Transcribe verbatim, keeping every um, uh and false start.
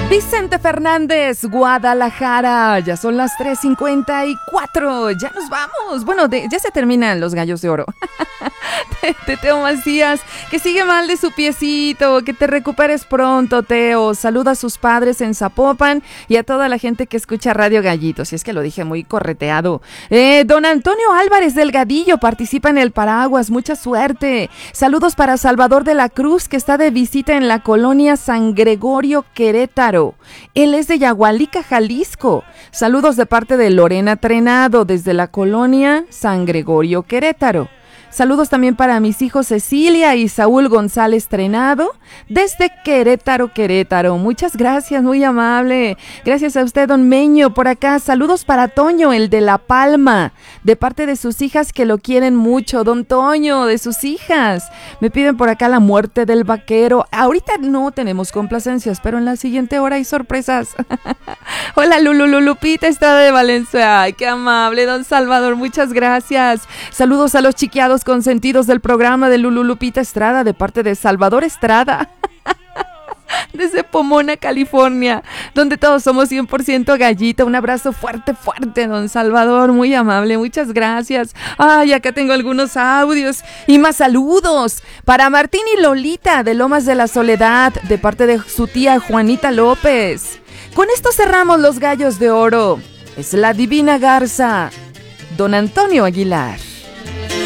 Vicente Fernández, Guadalajara. Ya son las tres cincuenta y cuatro. Ya nos vamos. Bueno, de, ya se terminan los gallos de oro. te, Teo Macías, que sigue mal de su piecito. Que te recuperes pronto, Teo. Saluda a sus padres en Zapopan y a toda la gente que escucha Radio Gallito. Si es que lo dije muy correteado. Eh, don Antonio Álvarez Delgadillo participa en el Paraguas. Mucha suerte. Saludos para Salvador de la Cruz, que está de visita en la colonia San Gregorio, Querétaro. Él es de Yagualica, Jalisco. Saludos de parte de Lorena Trenado desde la colonia San Gregorio, Querétaro. Saludos también para mis hijos Cecilia y Saúl González Trenado desde Querétaro, Querétaro. Muchas gracias, muy amable. Gracias a usted, don Meño, por acá. Saludos para Toño, el de La Palma, de parte de sus hijas que lo quieren mucho. Don Toño, de sus hijas. Me piden por acá La Muerte del Vaquero. Ahorita no tenemos complacencias, pero en la siguiente hora hay sorpresas. Hola, Lulu, Lulupita Estrada de Valencia. Ay, qué amable, don Salvador. Muchas gracias. Saludos a los chiqueados consentidos del programa de Lulu Lupita Estrada de parte de Salvador Estrada desde Pomona, California, donde todos somos cien por ciento gallita. Un abrazo fuerte, fuerte, don Salvador, muy amable, muchas gracias. Ay, acá tengo algunos audios y más saludos para Martín y Lolita de Lomas de la Soledad de parte de su tía Juanita López. Con esto cerramos los gallos de oro. Es la Divina Garza, don Antonio Aguilar.